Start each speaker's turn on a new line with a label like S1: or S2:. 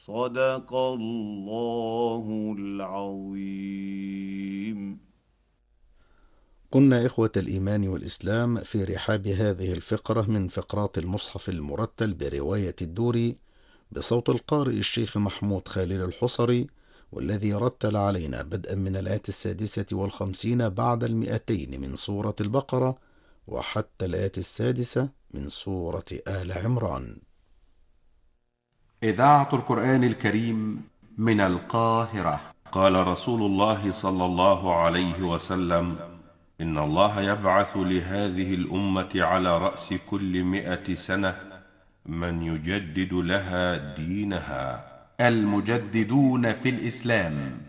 S1: صدق الله العظيم.
S2: كنا إخوة الإيمان والإسلام في رحاب هذه الفقرة من فقرات المصحف المرتل برواية الدوري بصوت القارئ الشيخ محمود خالد الحصري، والذي رتل علينا بدءا من الآية 56 بعد 200 من سورة البقرة وحتى الآية 6 من سورة آل عمران.
S3: إذاعة القرآن الكريم من القاهرة.
S4: قال رسول الله صلى الله عليه وسلم: إن الله يبعث لهذه الأمة على رأس كل 100 سنة من يجدد لها دينها.
S3: المجددون في الإسلام